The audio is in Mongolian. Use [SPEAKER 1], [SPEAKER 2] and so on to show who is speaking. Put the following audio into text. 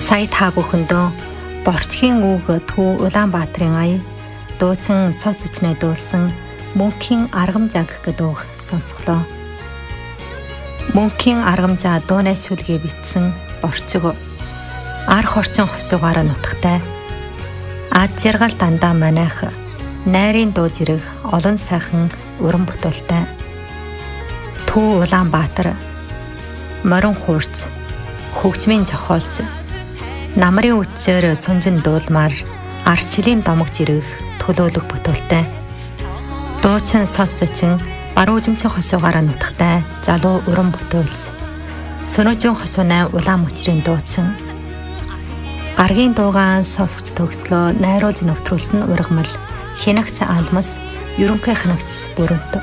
[SPEAKER 1] Сая та бүхэндөө Борчхийн үг Төв Улаанбаатарын ая дуучин сос ичнэ дуулсан Мөнхийн аргамжаа гэдэг үг сонсголоо. Мөнхийн аргамжаа дуунай шүлгээ битсэн борчиг ар хорчин хосуугаар нутагтай. Ад жаргал дандаа манайх найрын дуу зэрэг олон сайхан уран бүтээлтэй. Төв Улаанбаатар морин хуурц хөгжмийн зохиолч намрын үтсээр сунжин дуулмаар аршилийн домог зэрэг төлөөлөг бүтээлтэй. Дуучин сонсочин баруун жимчэн хосуугаар нутагтай залуу уран бүтээлч Сөнөжин хосуунай улаан мөчрийн дуучин гаргийн дуугаан сонсогч төгслөө найруулж нэвтрүүлсэн ургамал хянагц алмас ерөнхий хянагц бүрэнт